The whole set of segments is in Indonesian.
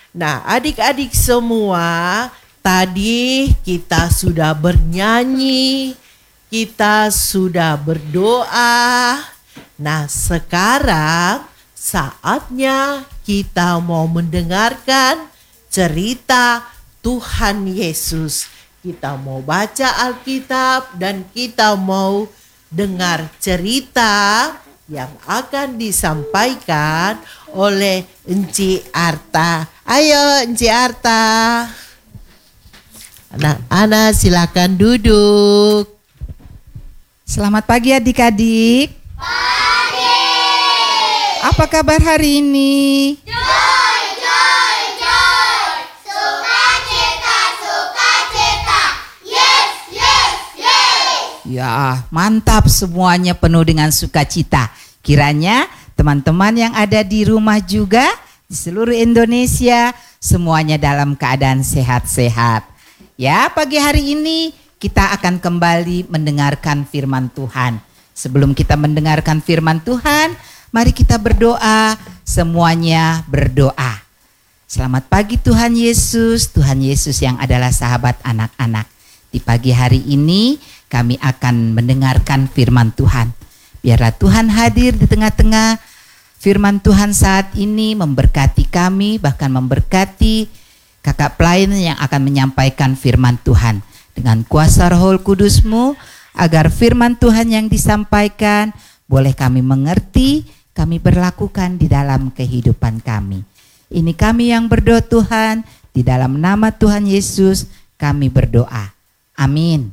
Nah, adik-adik semua, tadi kita sudah bernyanyi, kita sudah berdoa. Nah, sekarang saatnya kita mau mendengarkan cerita Tuhan Yesus. Kita mau baca Alkitab dan kita mau dengar cerita yang akan disampaikan oleh Enci Arta. Ayo Enci Arta. Anak-anak silakan duduk. Selamat pagi adik-adik. Pagi. Apa kabar hari ini? Joy, joy, joy. Sukacita, sukacita. Yes, yes, yes. Ya, mantap, semuanya penuh dengan sukacita. Kiranya teman-teman yang ada di rumah juga, di seluruh Indonesia, semuanya dalam keadaan sehat-sehat. Ya, pagi hari ini kita akan kembali mendengarkan firman Tuhan. Sebelum kita mendengarkan firman Tuhan, mari kita berdoa, semuanya berdoa. Selamat pagi Tuhan Yesus yang adalah sahabat anak-anak. Di pagi hari ini kami akan mendengarkan firman Tuhan. Biarlah Tuhan hadir di tengah-tengah firman Tuhan saat ini, memberkati kami, bahkan memberkati kakak pelayan yang akan menyampaikan firman Tuhan. Dengan kuasa Roh Kudus-Mu, agar firman Tuhan yang disampaikan boleh kami mengerti, kami berlakukan di dalam kehidupan kami. Ini kami yang berdoa Tuhan, di dalam nama Tuhan Yesus kami berdoa. Amin.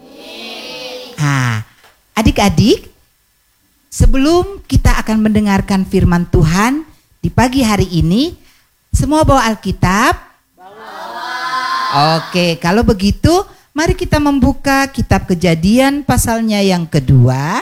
Adik-adik, sebelum kita akan mendengarkan firman Tuhan di pagi hari ini, semua bawa Alkitab? Bawa. Oke, kalau begitu mari kita membuka kitab Kejadian pasalnya yang kedua.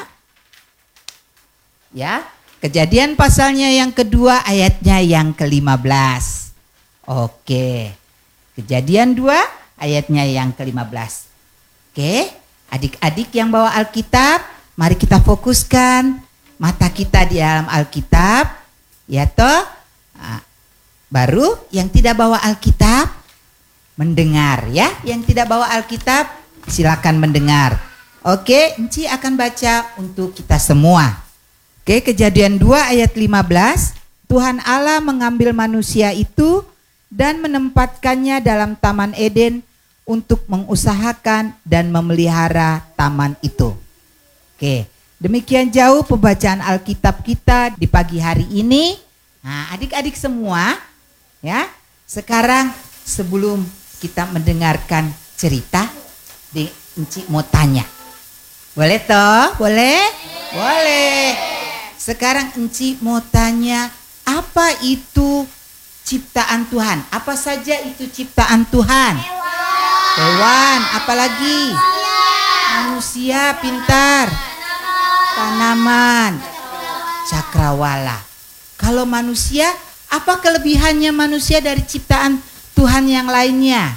Ya, Kejadian pasalnya yang kedua ayatnya yang ke-15. Oke, Kejadian 2 ayatnya yang ke-15. Oke, adik-adik yang bawa Alkitab, mari kita fokuskan mata kita di dalam Alkitab. Ya toh, baru yang tidak bawa Alkitab mendengar ya. Yang tidak bawa Alkitab silakan mendengar. Oke, Enci akan baca untuk kita semua. Oke, Kejadian 2 ayat 15. Tuhan Allah mengambil manusia itu dan menempatkannya dalam Taman Eden untuk mengusahakan dan memelihara taman itu. Oke, demikian jauh pembacaan Alkitab kita di pagi hari ini. Nah, adik-adik semua ya, sekarang sebelum kita mendengarkan cerita, Enci mau tanya. Boleh toh? Boleh? Boleh. Sekarang Enci mau tanya, apa itu ciptaan Tuhan? Apa saja itu ciptaan Tuhan? Hewan, apalagi? Manusia, pintar. Tanaman, cakrawala. Kalau manusia, apa kelebihannya manusia dari ciptaan Tuhan yang lainnya?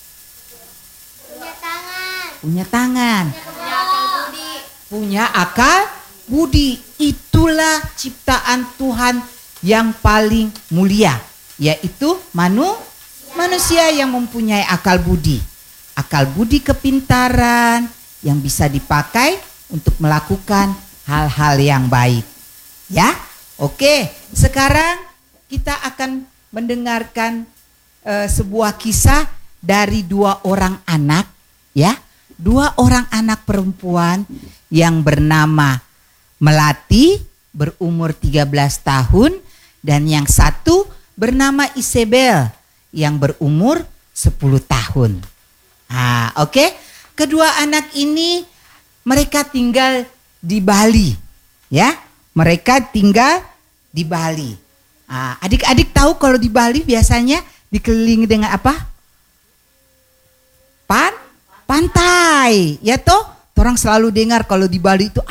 Punya tangan. Punya akal budi. Itulah ciptaan Tuhan yang paling mulia, yaitu manusia yang mempunyai akal budi. Akal budi kepintaran yang bisa dipakai untuk melakukan hal-hal yang baik. Ya, oke. Sekarang kita akan mendengarkan sebuah kisah dari 2 orang anak, ya. 2 orang anak perempuan yang bernama Melati, berumur 13 tahun, dan yang satu bernama Isabel yang berumur 10 tahun. Oke. Kedua anak ini mereka tinggal di Bali, ya. Mereka tinggal di Bali. Adik-adik tahu kalau di Bali biasanya dikelilingi dengan apa? Pantai, ya toh. Orang selalu dengar kalau di Bali itu